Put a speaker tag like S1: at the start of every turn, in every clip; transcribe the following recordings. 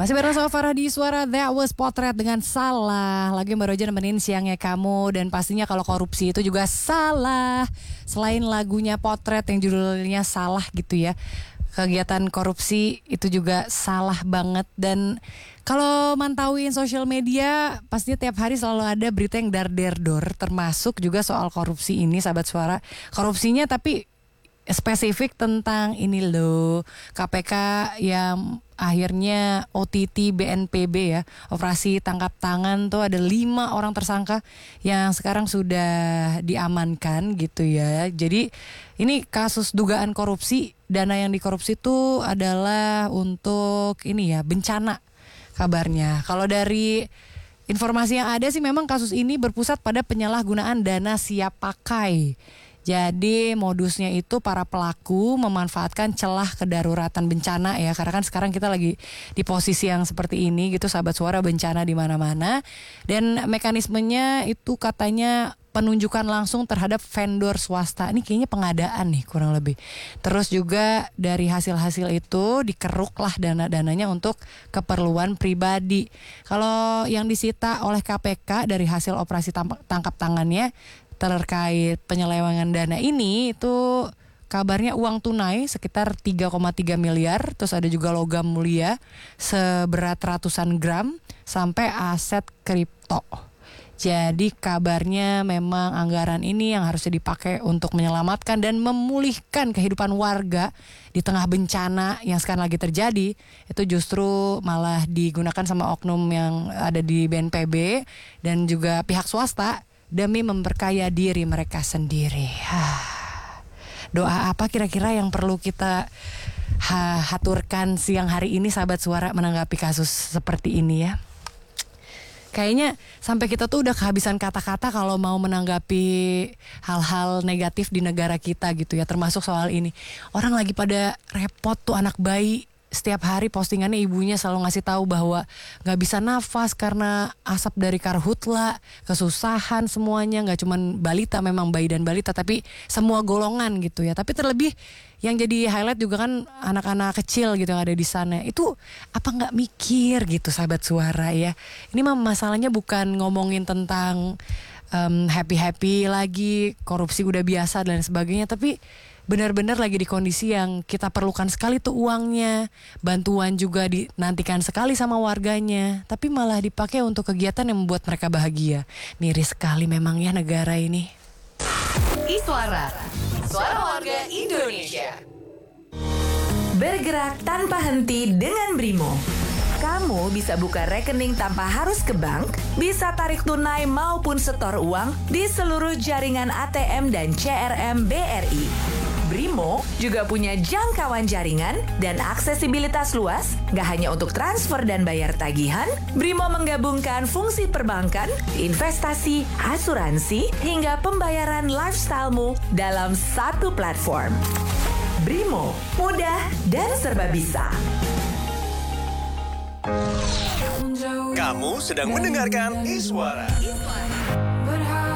S1: Masih bareng sama Farah di Suara That Was Potret dengan Salah. Lagi baru aja nemenin siangnya kamu. Dan pastinya kalau korupsi itu juga salah. Selain lagunya Potret yang judulnya salah gitu ya, kegiatan korupsi itu juga salah banget. Dan kalau mantauin sosial media, pastinya tiap hari selalu ada berita yang dar-der-dor, termasuk juga soal korupsi ini, sahabat Suara. Korupsinya tapi spesifik tentang ini loh, KPK yang akhirnya OTT BNPB ya, operasi tangkap tangan tuh ada 5 orang tersangka yang sekarang sudah diamankan gitu ya. Jadi ini kasus dugaan korupsi, dana yang dikorupsi itu adalah untuk ini ya, bencana kabarnya. Kalau dari informasi yang ada sih memang kasus ini berpusat pada penyalahgunaan dana siap pakai. Jadi modusnya itu para pelaku memanfaatkan celah kedaruratan bencana ya, karena kan sekarang kita lagi di posisi yang seperti ini gitu, sahabat Suara, bencana di mana-mana. Dan mekanismenya itu katanya penunjukan langsung terhadap vendor swasta. Ini kayaknya pengadaan nih kurang lebih. Terus juga dari hasil-hasil itu dikeruklah dana-dananya untuk keperluan pribadi. Kalau yang disita oleh KPK dari hasil operasi tangkap tangannya terkait penyelewengan dana ini itu kabarnya uang tunai sekitar 3,3 miliar, terus ada juga logam mulia seberat ratusan gram, sampai aset kripto. Jadi kabarnya memang anggaran ini yang harusnya dipakai untuk menyelamatkan dan memulihkan kehidupan warga di tengah bencana yang sekarang lagi terjadi, itu justru malah digunakan sama oknum yang ada di BNPB dan juga pihak swasta demi memperkaya diri mereka sendiri. Doa apa kira-kira yang perlu kita haturkan siang hari ini, sahabat Suara, menanggapi kasus seperti ini ya? Kayaknya sampai kita tuh udah kehabisan kata-kata kalau mau menanggapi hal-hal negatif di negara kita gitu ya, termasuk soal ini. Orang lagi pada repot tuh, anak bayi setiap hari postingannya ibunya selalu ngasih tahu bahwa nggak bisa nafas karena asap dari karhutla, kesusahan semuanya, nggak cuma balita, memang bayi dan balita, tapi semua golongan gitu ya. Tapi terlebih yang jadi highlight juga kan anak-anak kecil gitu yang ada di sana. Itu apa nggak mikir gitu, sahabat Suara ya? Ini mah masalahnya bukan ngomongin tentang happy-happy lagi, korupsi udah biasa dan sebagainya, tapi benar-benar lagi di kondisi yang kita perlukan sekali tuh uangnya. Bantuan juga dinantikan sekali sama warganya, tapi malah dipakai untuk kegiatan yang membuat mereka bahagia. Miris sekali memang ya negara ini.
S2: Iswara, suara warga Indonesia.
S3: Bergerak tanpa henti dengan Brimo. Kamu bisa buka rekening tanpa harus ke bank, bisa tarik tunai maupun setor uang di seluruh jaringan ATM dan CRM BRI. Brimo juga punya jangkauan jaringan dan aksesibilitas luas, gak hanya untuk transfer dan bayar tagihan. Brimo menggabungkan fungsi perbankan, investasi, asuransi, hingga pembayaran lifestyle-mu dalam satu platform. Brimo, mudah dan serba bisa.
S4: Kamu sedang mendengarkan Iswara.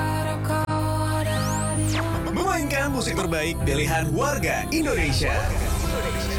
S4: Memainkan musik terbaik pilihan warga Indonesia.